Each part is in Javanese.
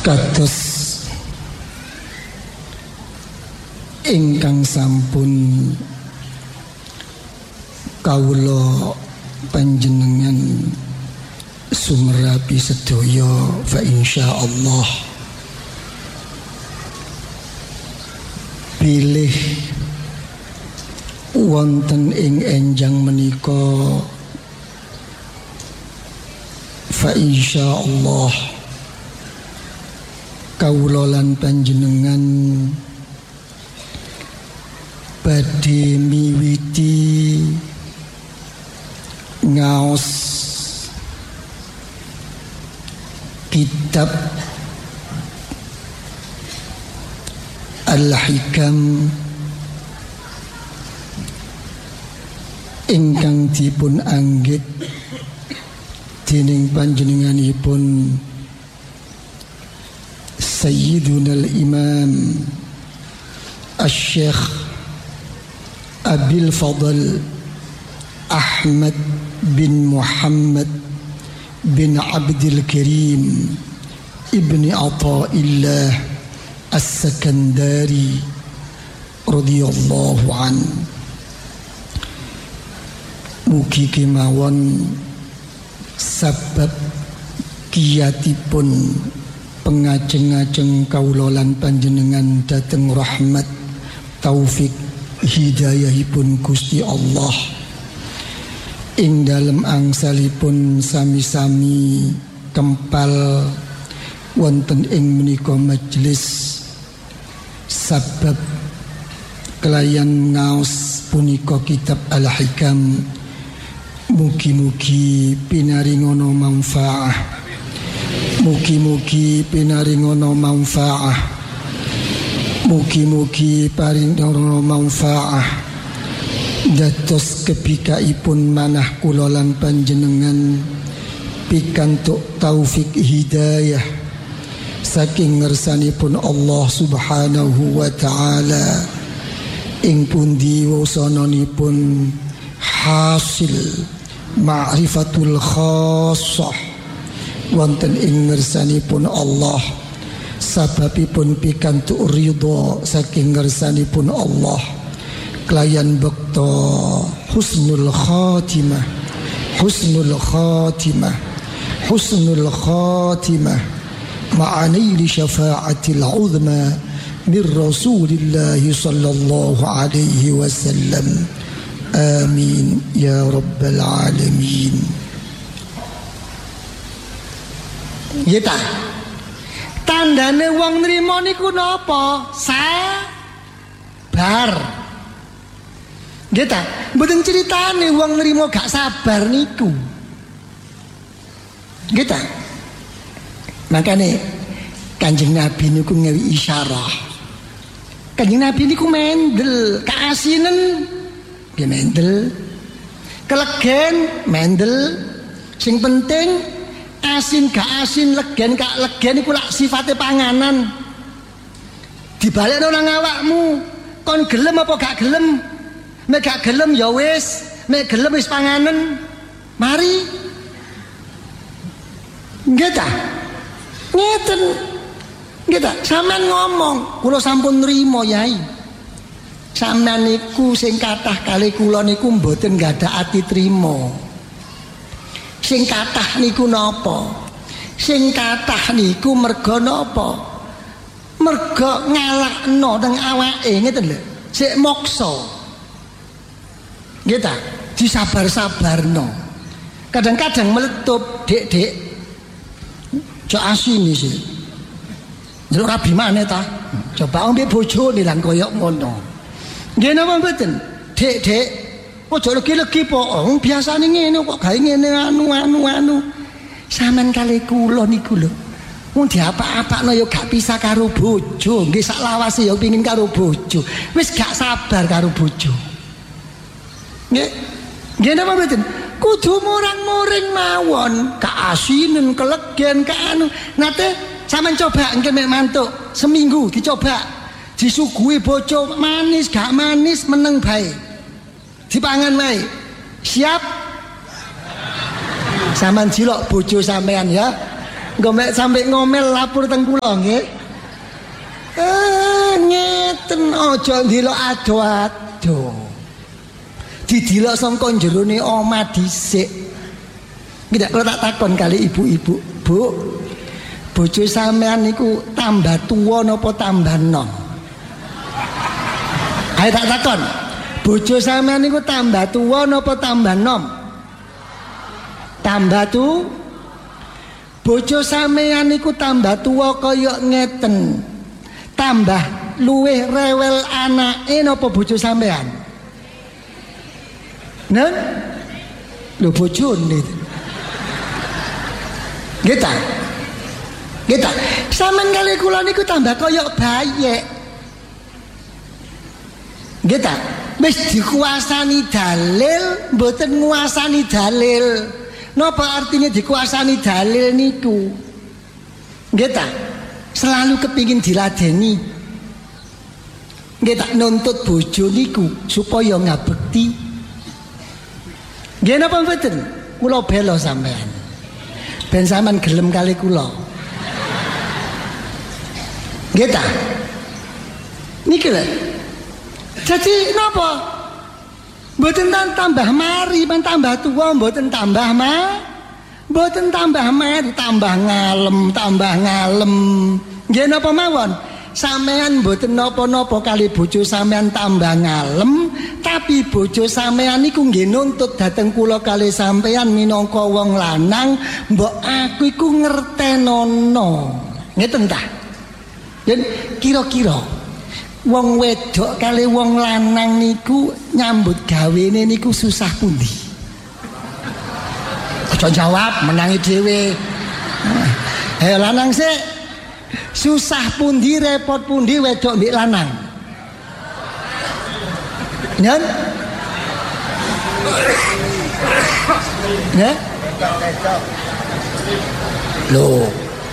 Kados ingkang sampun kawula panjenengan sumerapi sedaya fa insyaallah pilih wonten ing enjang menika fa insyaallah kawula lan panjenengan badhe miwiti ngaos kitab Al-Hikam ingkang dipun anggit dening panjenenganipun Sayyiduna al-Imam Asy-Syaikh Abil Fadl Ahmad bin Muhammad bin Abdul Karim Ibni Athaillah As-Sakandari radhiyallahu an. Mugi kemawon sabab kiyatipun pengajeng-ajeng kawula lan panjenengan dhateng rahmat taufik hidayahipun Gusti Allah ing dalem angsalipun sami-sami kempal wonten ing menika majelis sabab kelayan ngaos punika kitab Al-Hikam. Mugi-mugi pinaringono manfaah, mugi-mugi pinaringono manfaah, mugi-mugi paringono manfaah dados kebikaipun manah kula lan panjenengan pikantuk taufik hidayah saking ngersanipun Allah Subhanahu wa taala ing pundi wasananipun hasil ma'rifatul khassah wonten ing ngersanipun Allah sababipun pikantuk ridha saking ngersanipun Allah kelayan bekta husnul khatimah, husnul khatimah, husnul khatimah ma'ani li syafa'atil uzma min Rasulillah sallallahu alaihi wasallam. Amin ya rabbal alamin. Yeta tandane wong nrimo niku napa? Sabar. Yeta mboten critane wong nrimo gak sabar niku. Yeta makane Kanjeng Nabi niku ngewi isyarah. Kanjeng Nabi niku mendel kaasinen dia mendel, kelegen mendel. Sing penting asin gak asin, legen gak legen iku lak sifate panganan. Dibalekno nang awakmu, kon gelem apa gak gelem? Nek gak gelem ya wis, nek gelem wis panganen. Mari. Nggih ta? Ngeten. Nggih ta? Sampeyan ngomong, kula sampun nrimo Yai. Sampeyan niku sing kathah kali kula niku mboten gadah ati trima. Sing kathah niku napa? Sing kathah niku merga napa? Merga ngalahno teng awake ngeten lho. Sik moksa. Nggih ta? Disabar-sabarno. Kadang-kadang meletup, Dek. Cok asine sih. Ndelok rabi maneh ta? Coba ombe bojone lan koyo ngono. Nggih napa mboten? Dek, ojo legi-legi po. Wong biasane ngene kok gawe ngene anu. Sampeyan kali kula niku lho. Wong diapa-apakno ya gak pisah karo bojo. Nggih sak lawase ya pengin karo bojo. Wis gak sabar karo bojo. Nggih napa mboten? Kudu murang-muring mawon, kaasinen, kelegen, kaanu. Nate sampean coba engke mek mantuk seminggu dicoba. Disuguhi bojo manis gak manis meneng bae. Dipangan wae. Siap? Sampean cilok bojo sampean ya. Nggo mek sampe ngomel lapor teng kula nggih. Ngeten aja ndelok ado-ado. Didelok saka jerone omah dhisik. Nggih kula tak takon kali ibu-ibu, Bu. Bojo sampean niku tambah tuwa napa tambah nom? Ayo tak takon. Bojo sampean niku tambah tuwa napa tambah nom? Tambah tu. Bojo sampean niku tambah tuwa kaya ngeten. Tambah luwih rewel anake napa bojo sampean? Nen? Lho bojone. Nggih ta? Nggih ta? Sampeyan kali kula niku tambah kaya bayek. Nggih ta? Wis dikuasani dalil, mboten nguasani dalil. Napa artinya dikuasani dalil niku? Nggih ta? Selalu kepingin diladeni. Nggih ta nuntut bojo niku supaya ngabekti. Nggih napa mboten? Kula bela sampean. Ben sampean gelem kali kula. Nggih ta? Niki lho. Jadi napa? Mboten tambah mari, men tambah tuwa mboten tambah mboten tambah mari, tambah ngalem. Nggih napa mawon? Sampean mboten napa-napa kali bojo sampean tambah ngalem, tapi bojo sampean niku nggih nuntut dhateng kula kali sampean minangka wong lanang, mbok aku iku ngertenono. Ngeten ta? Yen kira-kira wong wedok kali wong lanang niku nyambut gawene niku susah pundi? Aja jawab menangi dhewe. Ayo lanang sik. Susah pundi repot pundi wedok mbek lanang? Nyen? Nggih? Loh.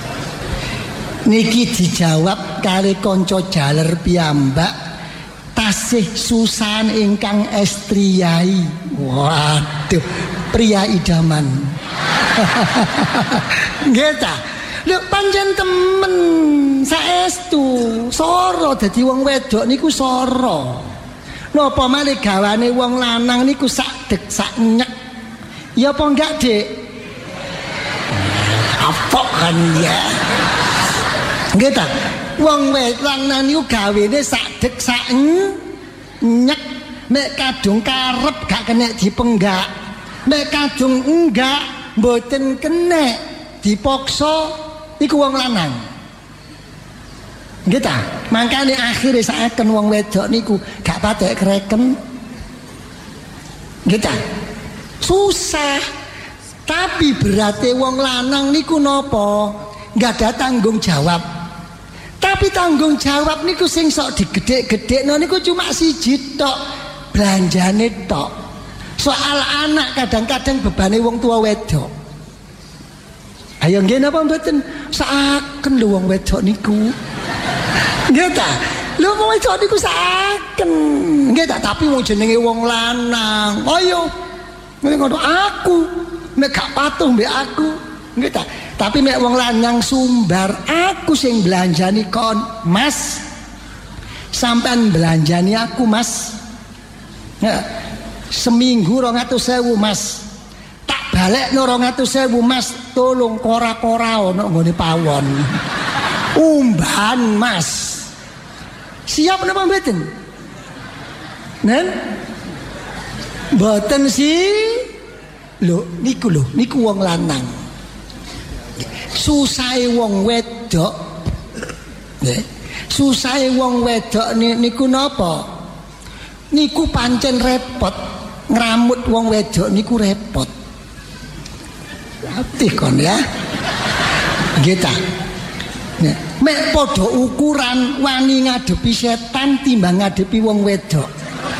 Niki dijawab kali kanca jaler piyambak tasih susahan ingkang estriyai. Waduh, pria idaman. Nggih ta? Lho pancen temen saestu soro dadi wong wedok niku soro. Napa malih gawane wong lanang niku sak dek sak nyek. Ya apa enggak, Dik? Apa kan ya? Nggih ta? Wong lanang niku gawene sak dek sak nyek. Mek kadung karep gak kena dipenggak. Mek kadung enggak mboten kena dipaksa. Iku wong lanang. Nggih ta? Mangkane akhire saken wong wedok niku gak patek kreken. Nggih ta? Susah. Tapi berarti wong lanang niku napa? Enggak ada tanggung jawab. Tapi tanggung jawab niku sing sok digedhek-gedhekno niku cuma siji tok, belanjane tok. Soal anak kadang-kadang bebane wong tua wedok. Ayo nggih napa mboten? Saken lho wong wedok niku. Nggih ta? Lho wong wedok niku saken. Nggih ta, tapi wong jenenge wong lanang. Ayo. Ngono aku nek gak patuh mbek aku. Nggih ta? Tapi nek wong lanang sumbar, aku sing belanjani kon, Mas. Sampean belanjani aku, Mas. Ya, seminggu 200.000, Mas. Balekno 200.000, Mas, tolong kora-kora ono nggone pawon. Umban, Mas. Siap napa mboten? Nen? Mboten sih. Lho, niku wong lanang. Susahe wong wedok. Nggih. Susahe wong wedok niku napa? Niku pancen repot. Ngramut wong wedok niku repot. Hati kon ya. Nggih ta. Mek padha ukuran wani ngadepi setan timbang ngadepi wong wedok.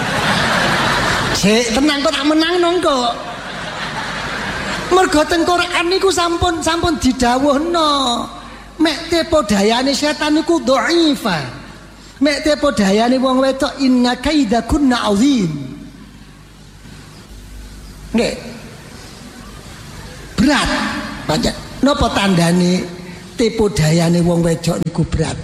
Sik tenang kok tak menangno kok. Mergo teng Quran niku sampun didhawuhno. Mek tepo dayane setan niku dhaifa. Mek tepo dayane wong wedok inna kaidakunna azim. Nggih. Berat. Pancen Napa tandane tipu dayane wong wedok niku berat?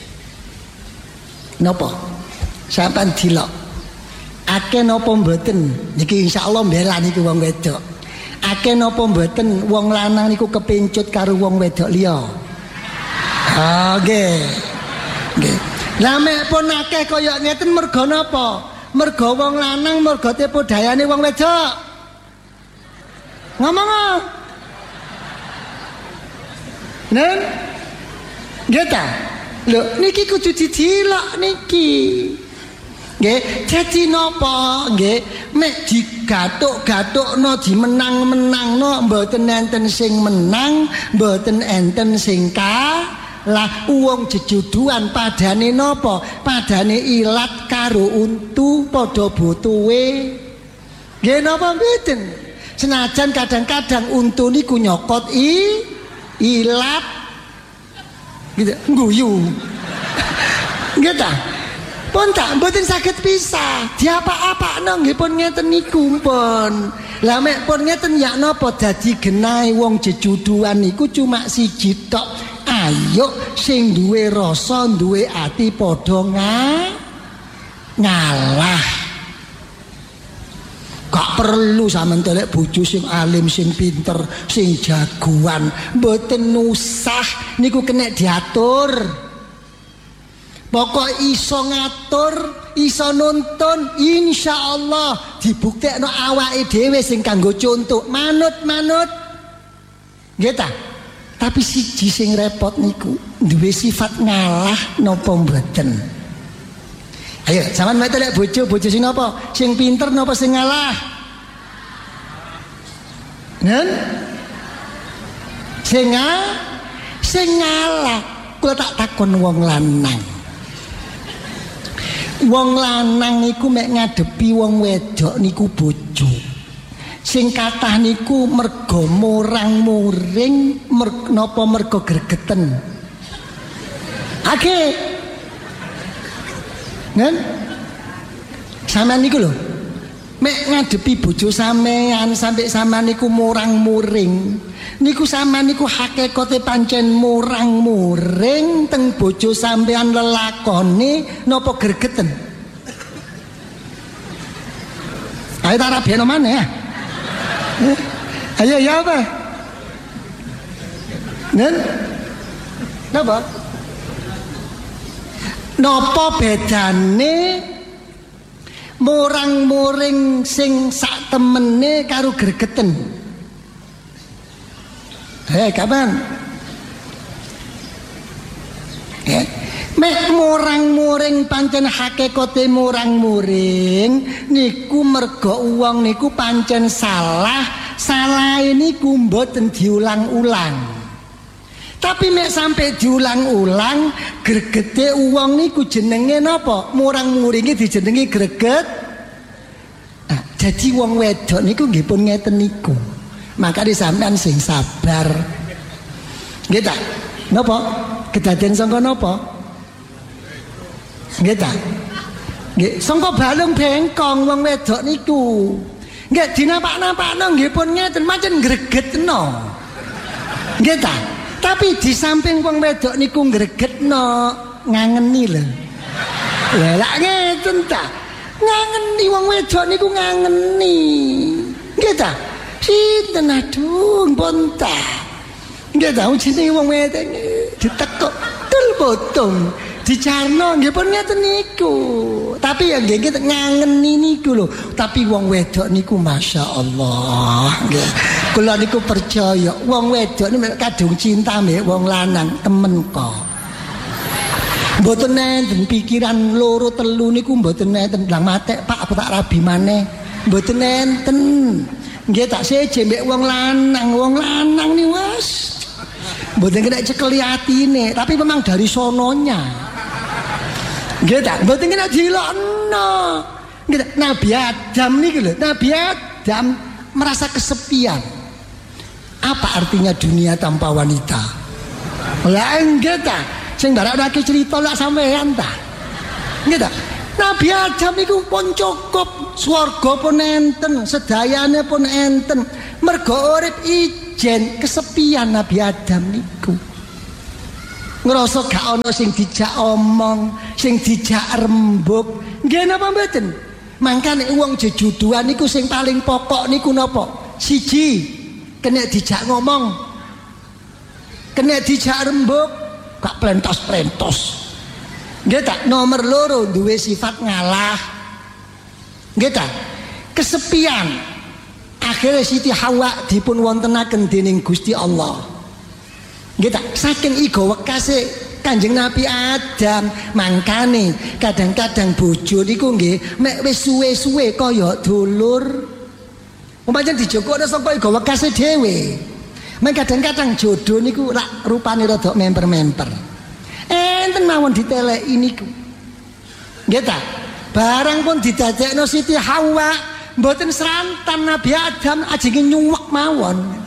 Napa? Sampeyan dilok. Akeh napa mboten? Niki insyaallah mbela niku wong wedok. Akeh napa mboten wong lanang niku kepincut karo wong wedok liya? Nggih. Nggih. Lah mek pun akeh kaya ngeten merga napa? Merga wong lanang merga tipu dayane wong wedok. Ngomong. Nen? Nggih ta? Lho niki kudu didelok niki. Nggih, dadi napa? Nggih, mek digathuk-gathukno dimenang-menangno mboten enten sing menang, mboten enten sing kalah. Wong jejuduan padane napa? Padane ilat karo untu padha butuhe. Nggih napa mboten? Senajan kadang-kadang untu niku nyokot ilat gitu ngguyu. Nggih ta? Pun tak mboten saged pisah. Diapa-apakno nggih pun ngeten niku pun. Lah mek pun ngeten ya napa dadi genahe wong jejuduan niku cuma siji tok. Ayo sing duwe rasa, duwe ati padha ngalah. Gak perlu sampean telek bojo sing alim, sing pinter, sing jagoan. Mboten usah niku kena diatur. Pokok iso ngatur, iso nuntun, insyaallah dibuktekno awake dhewe sing kanggo contoh, manut-manut. Nggih ta? Tapi siji sing repot niku duwe sifat ngalah napa mboten. Ayo, sampean mek telek bojo sing napa? Sing pinter napa sing ngalah? Nen? Sing ngalah. Kula tak takon wong lanang. Wong lanang niku mek ngadepi wong wedok niku bojo. Sing kathah niku merga murang-muring, napa merga gregeten. Akeh. Nen? Sampeyan niku lho. Mek ngadepi bojo sampean sampai sampean niku murang-muring. Niku sampean niku hakikate pancen murang-muring teng bojo sampean lelakone napa gregeten. Ayo tak rabeno maneh ya. Ayo ya apa? Nen? Napa? Napa bedane murang-muring sing sak temene karo gregeten? Kapan? Mek murang-muring pancen hakikate murang-muring niku merga wong niku pancen salah niku mboten diulang-ulang. Tapi mek sampai diulang-ulang gregete wong niku jenenge napa? Murang-muringe dijenengi greget. Jadi wong wedok niku nggih pun ngeten niku. Makane sampean sing sabar. Nggih ta? Napa? Kedaden sangka napa? Nggih ta? Nggih, sangka balung bengkong wong wedok niku. Nggih dinapak-napakno nggih pun ngeten pancen gregetno. Nggih ta? Tapi di samping wong wedok niku gregetno ngangeni lho. Lah ngeten ta? Ngangeni wong wedok niku ngangeni. Nggih ta? Sinten aduh pun ta. Nggih ta jenenge wong wedok ditekuk tul potong. Dicarno nggih pun ngeten niku. Tapi ya nggih ngangeni niku lho. Tapi wong wedok niku masyaallah. Nggih. Kula niku percaya wong wedok niku kadung cinta mbek wong lanang temen kok. Mboten enten pikiran loro telu niku mboten enten blang matek Pak apa tak rabi maneh. Mboten enten. Nggih tak seje mbek wong lanang ni wis. Mboten kena cekeli atine, tapi memang dari sononya. Nggih tak, mboten kena dilokno. Nggih Nabi Adam niki lho, Nabi Adam merasa kesepian. Apa artinya dunia tanpa wanita? Lah nggih ta, sing barak-barake cerita lak sampean ta. Nggih ta? Nabi Adam niku pun cukup, swarga pun enten, sedayane pun enten. Mergo urip ijen kesepian Nabi Adam niku. Ngerasa gak ana sing dijak omong, sing dijak rembug. Nggih napa mboten? Mangkane wong jejuduan niku sing paling pokok niku napa? Siji, kena dijak ngomong. Kena dijak rembug, gak plentos-plentos. Nggih tak? Nomor loro duwe sifat ngalah. Nggih tak? Kesepian. Akhirnya Siti Hawa dipun wontenaken dening Gusti Allah. Nggih tak? Saking iga wekase Kanjeng Nabi Adam, mangkane kadang-kadang bojo niku nggih mek wis suwe-suwe kaya dulur. Umpamane dijogokno saka iga wekase dhewe. Mek kadang-kadang jodoh niku rak rupane rada memper-memper. Enten mawon diteleki niku. Nggih ta? Barang pun didadekno Siti Hawa, mboten serantan Nabi Adam ajenge nyuwek mawon.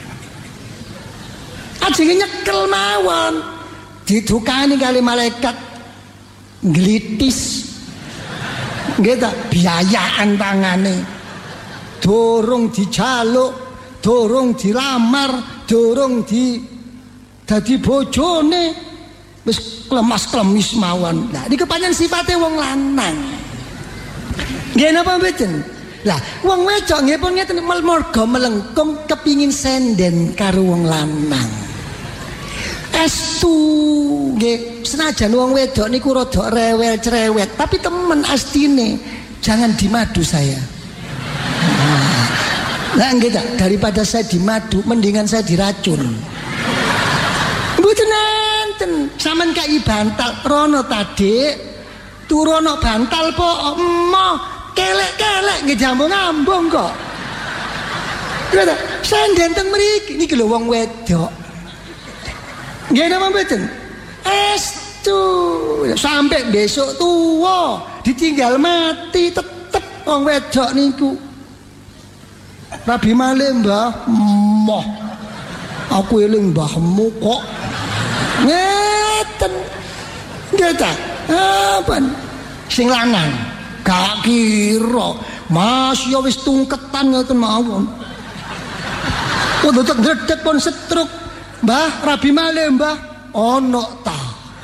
Ajenge nyekel mawon. Didukani kali malaikat nglitis. Nggih ta? Biayaan tangane. Dorong dijaluk, dorong dilamar, dorong dadi bojone. Wis klemas-klemis mawon. Lah niki pancen sifate wong lanang. Nggih napa mboten? Lah wong wedok nggih pun ngeten merga melengkung kepingin senden karo wong lanang. Estu nggih senajan wong wedok niku rada rewel cerewet, tapi temen astine jangan dimadu saya. Lah nggih tak, daripada saya dimadu mendingan saya diracun. Mboten enten sampean kei bantal rono tadik turono bantal po emoh kelek-kelek nggih jambung-ambung kok. Lha ta senden teng mriki niki lho wong wedok. Nggih napa mboten? Estu sampai besok tua ditinggal mati tetep wong wedok niku. Rabi malih mbah, moh. Aku eling mbahmu kok. Ngeten. Nggih ta? Apa? Sing lanang gak kira Mas ya wis tungketan ngoten mawon. Kudu tek pun setruk. Mbah, rabi malih mbah, ono ta.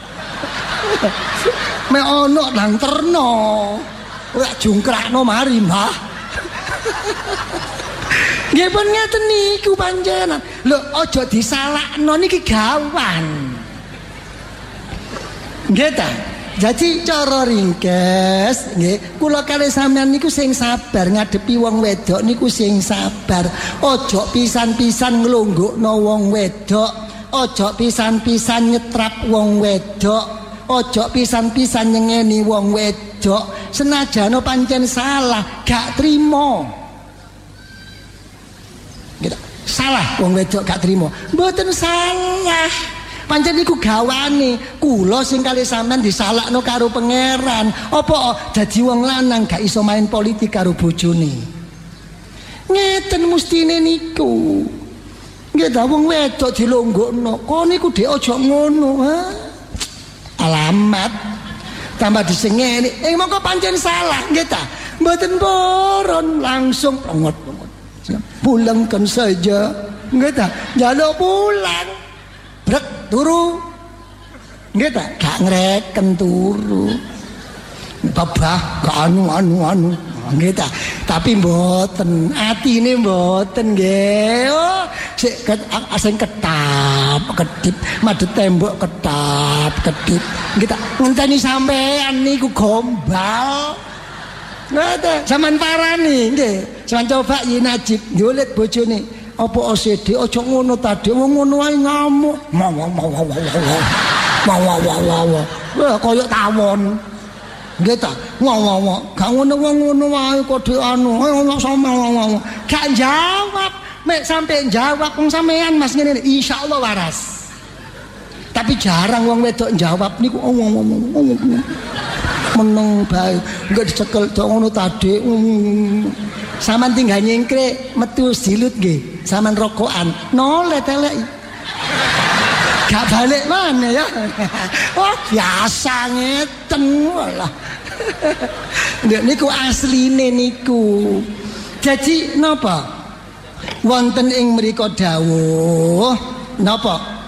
Mek ono nang terno. Ora jungkrakno mari, Mbah. Nggih pun ngeten niku panjenengan. Lho aja disalahno niki gawan. Nggih ta? Jadi cara ringkes nggih, kula kalih sampean niku sing sabar ngadepi wong wedok niku sing sabar. Aja pisan-pisan nglonggokno wong wedok, aja pisan-pisan nyetrap wong wedok, aja pisan-pisan nyengeni wong wedok. Senajan pancen salah, gak trimo. Gitu. Salah wong wedok gak trimo. Mboten salah. Pancen niku gawane kula sing kalih sampean disalahno karo pangeran. Apa dadi wong lanang gak iso main politik karo bojone. Ngeten mestine niku. Nggih ta wong wedok dilonggokno. Kok niku dhek aja ngono, ha? Alamat tambah disengeni. Mongko pancen salah, nggih ta? Mboten boron langsung plongot-plongot. Pulangkan saja. Nggih ta? Njaluk pulang. Brek turu. Nggih ta? Gak ngreken turu. Babah gak anu. Nggih ta? Tapi mboten, atine mboten nggih. Oh, sik sing ketap, kedip, madhep tembok ketap, kedip. Nggih ta? Ngenteni sampean niku gombal. Nggih ta? Sampeyan parani nggih. Sampeyan coba yen najib ndolet bojone. Apa OCD aja ngono tadi wong ngono ae ngamuk. Mau. Wah koyo tawon. Nggih ta? Wow. Gak ngono wong ngono wae kok anu. Sama. Gak jawab. Mek sampe jawab wong sampean Mas ngene insyaallah waras. Tapi jarang wong wedok jawab niku meneng bae. Enggak dicekel tok ngono tadi. Saman tinggal nyengkre metu silut nggih. Saman rokokan noleh teleki. Gak balik mana ya. Oh biasa ngeten lah. Niku asline niku. Jadi napa? wonten ing mriku dawuh napa